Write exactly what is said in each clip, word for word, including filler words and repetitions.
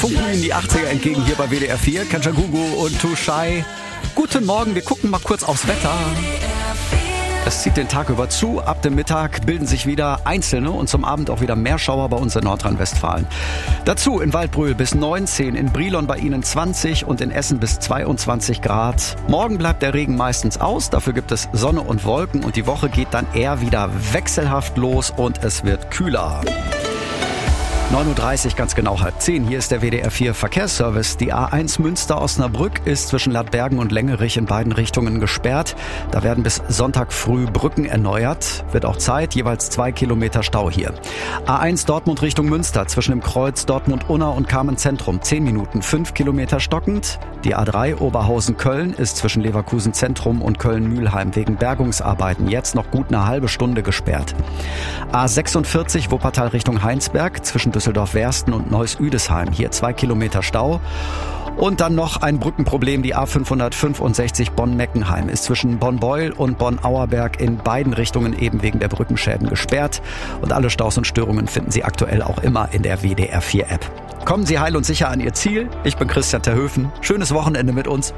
Funken in die achtziger entgegen hier bei W D R vier. Kajagoogoo und Too Shy. Guten Morgen, wir gucken mal kurz aufs Wetter. Es zieht den Tag über zu. Ab dem Mittag bilden sich wieder einzelne und zum Abend auch wieder mehr Schauer bei uns in Nordrhein-Westfalen. Dazu in Waldbröl bis neunzehn, in Brilon bei Ihnen zwanzig und in Essen bis zweiundzwanzig Grad. Morgen bleibt der Regen meistens aus, dafür gibt es Sonne und Wolken und die Woche geht dann eher wieder wechselhaft los und es wird kühler. neun Uhr dreißig, ganz genau halb zehn. Hier ist der W D R vier Verkehrsservice. Die A eins Münster-Osnabrück ist zwischen Ladbergen und Längerich in beiden Richtungen gesperrt. Da werden bis Sonntag früh Brücken erneuert. Wird auch Zeit, jeweils zwei Kilometer Stau hier. A eins Dortmund Richtung Münster zwischen dem Kreuz Dortmund-Unna und Kamenz-Zentrum. zehn Minuten, fünf Kilometer stockend. Die A drei Oberhausen-Köln ist zwischen Leverkusen-Zentrum und Köln-Mühlheim wegen Bergungsarbeiten jetzt noch gut eine halbe Stunde gesperrt. A sechsundvierzig Wuppertal Richtung Heinsberg zwischen Düsseldorf-Wersten und Neuss-Üdesheim. Hier zwei Kilometer Stau. Und dann noch ein Brückenproblem. Die A fünfhundertfünfundsechzig Bonn-Meckenheim ist zwischen Bonn-Beuel und Bonn-Auerberg in beiden Richtungen eben wegen der Brückenschäden gesperrt. Und alle Staus und Störungen finden Sie aktuell auch immer in der W D R vier App. Kommen Sie heil und sicher an Ihr Ziel. Ich bin Christian Terhöfen. Schönes Wochenende mit uns.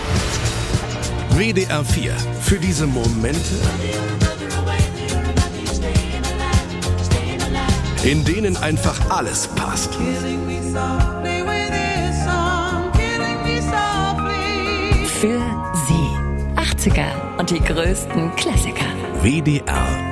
W D R vier. Für diese Momente, in denen einfach alles passt. Für Sie. achtziger und die größten Klassiker. W D R